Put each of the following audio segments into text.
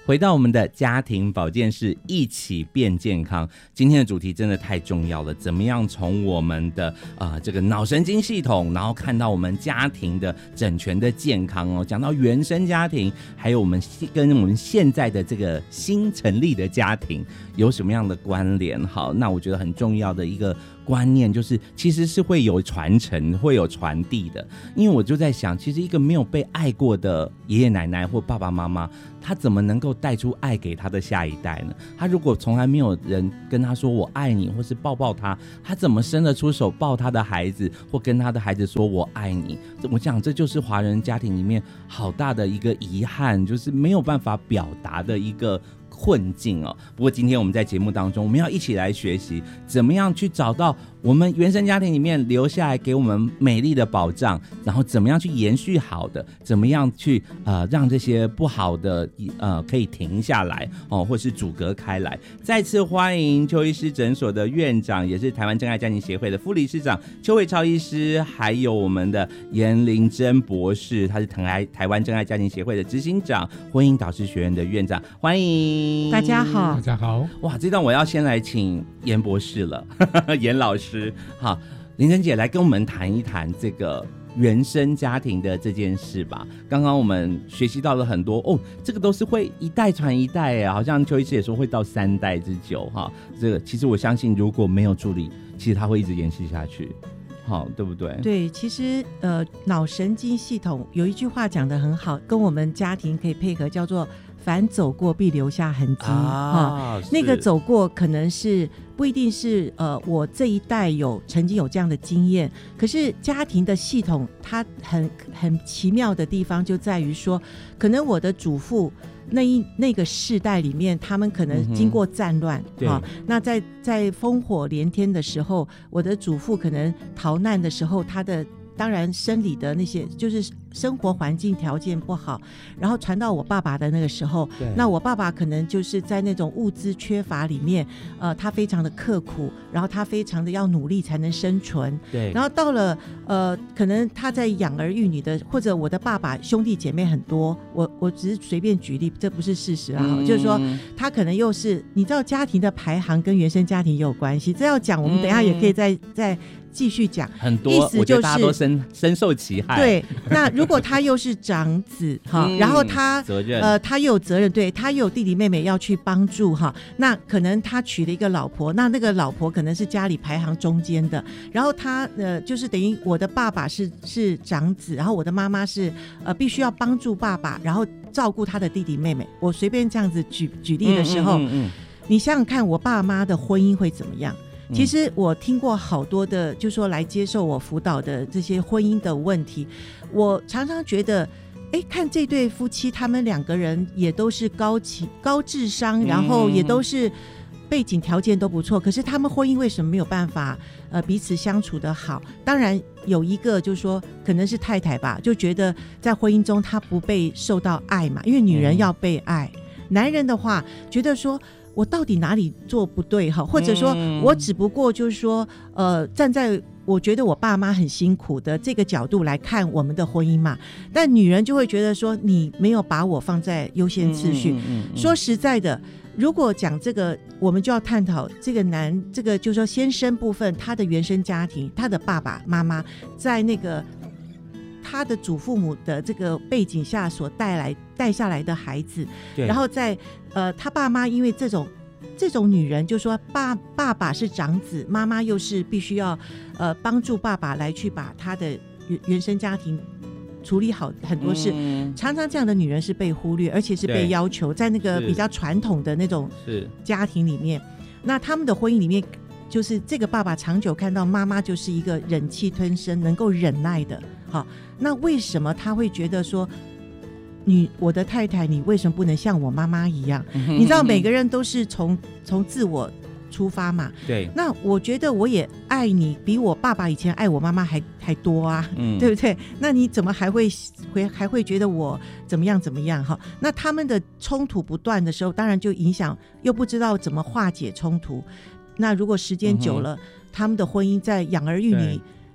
回到我们的家庭保健室，一起变健康。今天的主题真的太重要了，怎么样从我们的这个脑神经系统，然后看到我们家庭的整全的健康哦。讲到原生家庭，还有我们跟我们现在的这个新成立的家庭有什么样的关联？好，那我觉得很重要的一个观念就是，其实是会有传承、会有传递的。因为我就在想，其实一个没有被爱过的爷爷奶奶或爸爸妈妈，他怎么能够带出爱给他的下一代呢？他如果从来没有人跟他说我爱你，或是抱抱他，他怎么伸得出手抱他的孩子，或跟他的孩子说我爱你？我想这就是华人家庭里面好大的一个遗憾，就是没有办法表达的一个困境哦。不过今天我们在节目当中，我们要一起来学习怎么样去找到我们原生家庭里面留下来给我们美丽的宝藏，然后怎么样去延续好的，怎么样去让这些不好的可以停下来哦，或是阻隔开来。再次欢迎邱医师诊所的院长，也是台湾真爱家庭协会的副理事长邱伟超医师，还有我们的颜玲珍博士，他是台湾真爱家庭协会的执行长，婚姻导师学院的院长，欢迎大家好。 大家好。 哇，这段我要先来请颜博士了，颜老师。好，玲珍姐来跟我们谈一谈这个原生家庭的这件事吧。刚刚我们学习到了很多哦，这个都是会一代传一代耶，好像邱医师也说会到3代之久哈。这个其实我相信，如果没有处理，其实它会一直延续下去。好，对不对？ 对，其实脑神经系统有一句话讲得很好，跟我们家庭可以配合，叫做凡走过必留下痕迹那个走过可能是不一定是我这一代曾经有这样的经验，可是家庭的系统它很奇妙的地方就在于说，可能我的祖父那个世代里面，他们可能经过战乱那在烽火连天的时候，我的祖父可能逃难的时候，他的当然生理的那些就是生活环境条件不好，然后传到我爸爸的那个时候，那我爸爸可能就是在那种物资缺乏里面他非常的刻苦，然后他非常的要努力才能生存。 对， 然后到了可能他在养儿育女的，或者我的爸爸兄弟姐妹很多，我只是随便举例，这不是事实就是说他可能又是你知道家庭的排行跟原生家庭也有关系，这要讲我们等一下也可以再继续讲很多， 意思就是我觉得大家都深受其害。 对，那如果他又是长子然后他责任他又有责任，对，他又有弟弟妹妹要去帮助那可能他娶了一个老婆，那个老婆可能是家里排行中间的，然后他就是等于我的爸爸是长子，然后我的妈妈是必须要帮助爸爸，然后照顾他的弟弟妹妹。我随便这样子举例的时候你想想看我爸妈的婚姻会怎么样。其实我听过好多的就说来接受我辅导的这些婚姻的问题，我常常觉得看这对夫妻，他们2个人也都是高智商，然后也都是背景条件都不错，可是他们婚姻为什么没有办法彼此相处得好？当然有一个就是说可能是太太吧，就觉得在婚姻中她不被受到爱嘛，因为女人要被爱男人的话觉得说我到底哪里做不对或者说我只不过就是说站在我觉得我爸妈很辛苦的这个角度来看我们的婚姻嘛，但女人就会觉得说你没有把我放在优先次序。说实在的，如果讲这个，我们就要探讨这个就是说先生部分，他的原生家庭，他的爸爸妈妈在那个他的祖父母的这个背景下所带下来的孩子，然后在他爸妈因为这种女人，就说爸爸是长子，妈妈又是必须要帮助爸爸来去把他的原生家庭处理好很多事，常常这样的女人是被忽略，而且是被要求在那个比较传统的那种家庭里面，那他们的婚姻里面就是这个爸爸长久看到妈妈就是一个忍气吞声能够忍耐的，好，那为什么他会觉得说我的太太你为什么不能像我妈妈一样你知道每个人都是从自我出发嘛，对，那我觉得我也爱你比我爸爸以前爱我妈妈还多啊，对不对？那你怎么还会觉得我怎么样那他们的冲突不断的时候，当然就影响，又不知道怎么化解冲突，那如果时间久了他们的婚姻在养儿育女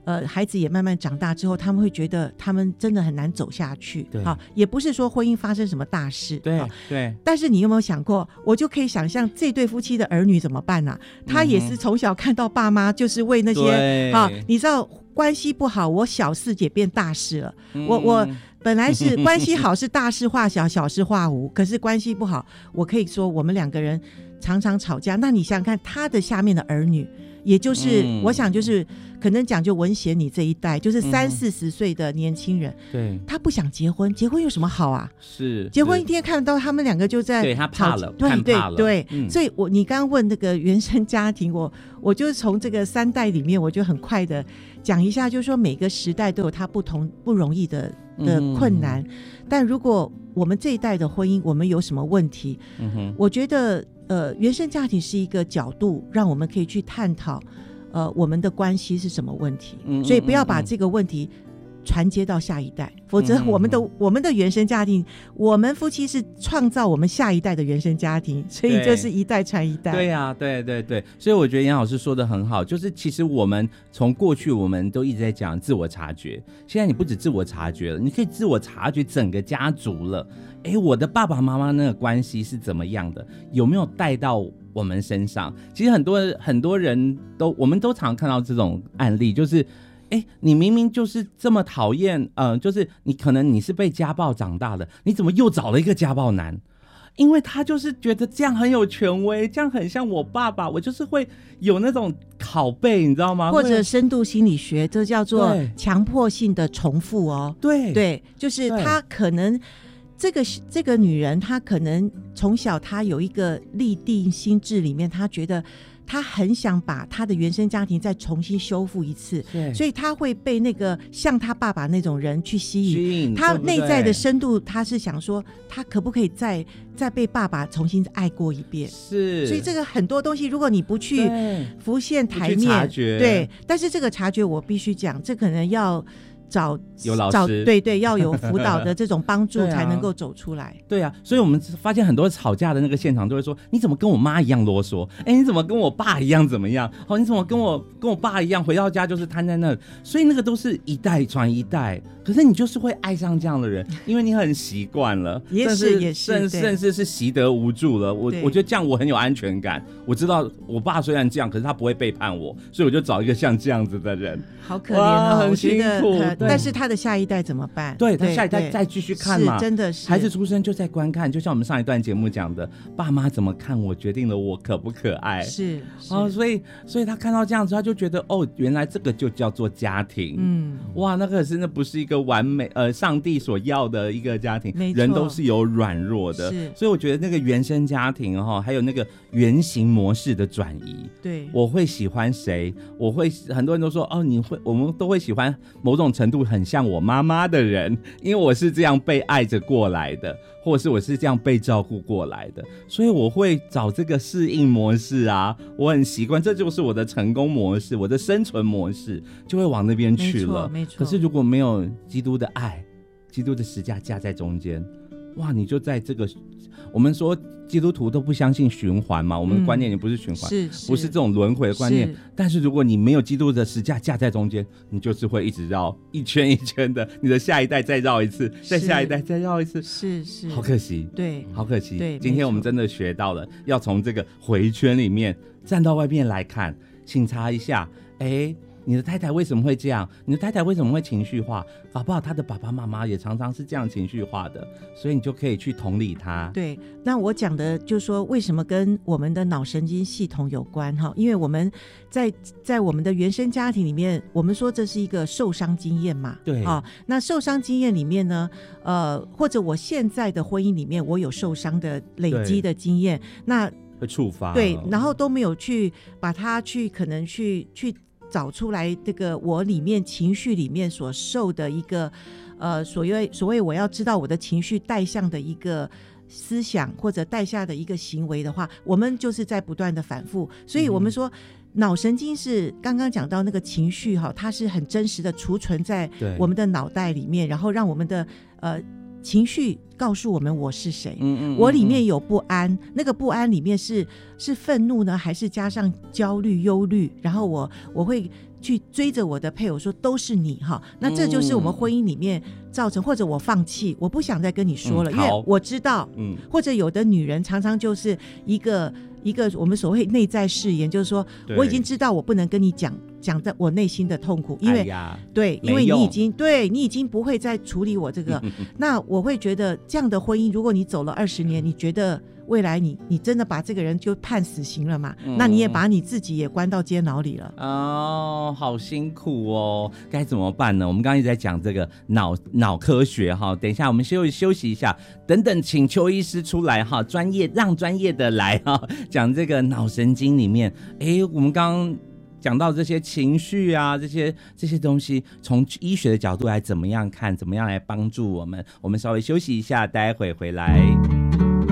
孩子也慢慢长大之后，他们会觉得他们真的很难走下去。 好， 也不是说婚姻发生什么大事。 对对。 但是你有没有想过，我就可以想象这对夫妻的儿女怎么办啊？他也是从小看到爸妈就是为那些你知道关系不好，我小事也变大事了。我本来是关系好是大事化小，小事化无，可是关系不好，我可以说我们两个人常常吵架。那你想想看，他的下面的儿女，也就是我想就是可能讲究文贤你这一代，就是30-40岁的年轻人， 对， 他不想结婚，结婚有什么好啊？ 是结婚一天看到他们两个就在对他怕了， 对对对，所以你刚刚问那个原生家庭，我就从这个3代里面，我就很快的讲一下，就是说每个时代都有它不同不容易的困难，但如果我们这一代的婚姻我们有什么问题，我觉得原生家庭是一个角度，让我们可以去探讨我们的关系是什么问题，所以不要把这个问题传接到下一代，否则我们的原生家庭，我们夫妻是创造我们下一代的原生家庭，所以就是一代传一代。 对啊，对对对，所以我觉得杨老师说的很好，就是其实我们从过去我们都一直在讲自我察觉，现在你不止自我察觉了，你可以自我察觉整个家族了。我的爸爸妈妈那个关系是怎么样的，有没有带到我们身上？其实很多人我们都常看到这种案例，就是你明明就是这么讨厌，就是你是被家暴长大的，你怎么又找了一个家暴男？因为他就是觉得这样很有权威，这样很像我爸爸，我就是会有那种拷贝，你知道吗？ 或者深度心理学，这叫做强迫性的重复哦。 对对，就是他可能这个女人，她可能从小她有一个立定心智里面，她觉得他很想把他的原生家庭再重新修复一次，所以他会被那个像他爸爸那种人去吸引他内在的深度，他是想说他可不可以再被爸爸重新爱过一遍，是，所以这个很多东西如果你不去浮现台面，对，但是这个察觉我必须讲，这可能要有老师， 对对，要有辅导的这种帮助才能够走出来。 对啊，所以我们发现很多吵架的那个现场都会说，你怎么跟我妈一样啰嗦？你怎么跟我爸一样怎么样？你怎么跟我爸一样回到家就是瘫在那？所以那个都是一代传一代，可是你就是会爱上这样的人，因为你很习惯了， 也是甚至是习得无助了。我觉得这样我很有安全感，我知道我爸虽然这样，可是他不会背叛我，所以我就找一个像这样子的人。 好可怜哦， 很辛苦。 但是他的下一代怎么办？ 对，他下一代再继续看嘛， 真的是孩子出生就在观看，就像我们上一段节目讲的，爸妈怎么看我决定了我可不可爱。 是所以他看到这样子，他就觉得原来这个就叫做家庭。哇，那个真的不是一个完美上帝所要的一个家庭，人都是有软弱的。所以我觉得那个原生家庭还有那个原型模式的转移，对，我会喜欢谁，很多人都说我们都会喜欢某种程度很像我妈妈的人，因为我是这样被爱着过来的，或者是我是这样被照顾过来的，所以我会找这个适应模式啊，我很习惯，这就是我的成功模式，我的生存模式，就会往那边去了。没错。可是如果没有基督的爱，基督的十架架在中间，哇，你就在这个，我们说基督徒都不相信循环嘛，我们的观念也不是循环，不是这种轮回的观念。但是如果你没有基督的十架架在中间，你就是会一直绕一圈一圈的，你的下一代再绕一次，再下一代再绕一次，是，好可惜，对，好可惜。对，今天我们真的学到了，要从这个回圈里面站到外面来看，省察一下，你的太太为什么会这样？你的太太为什么会情绪化？搞不好她的爸爸妈妈也常常是这样情绪化的，所以你就可以去同理她。对，那我讲的就是说为什么跟我们的脑神经系统有关哈？因为我们在我们的原生家庭里面，我们说这是一个受伤经验嘛。对啊，那受伤经验里面呢，或者我现在的婚姻里面，我有受伤的累积的经验，那会触发，对，然后都没有去把它可能去找出来这个我里面情绪里面所受的一个所谓我要知道我的情绪带向的一个思想或者带下的一个行为的话，我们就是在不断的反复。所以我们说脑神经是刚刚讲到那个情绪它是很真实的储存在我们的脑袋里面，然后让我们的情绪告诉我们我是谁，我里面有不安，那个不安里面是愤怒呢，还是加上焦虑、忧虑？然后我会去追着我的配偶说都是你哈，那这就是我们婚姻里面造成，或者我放弃，我不想再跟你说了，因为我知道，或者有的女人常常就是一个我们所谓内在誓言，就是说我已经知道我不能跟你讲在我内心的痛苦，因为、对，因为你已经不会再处理我这个那我会觉得这样的婚姻，如果你走了20年，你觉得未来你真的把这个人就判死刑了嘛，那你也把你自己也关到监牢里了哦，好辛苦哦，该怎么办呢？我们刚刚一直在讲这个脑科学哈，等一下我们休息一下，等等请邱医师出来哈，让专业的来哈，讲这个脑神经里面，我们刚刚讲到这些情绪啊，这些东西，从医学的角度来怎么样看，怎么样来帮助我们？我们稍微休息一下，待会回来。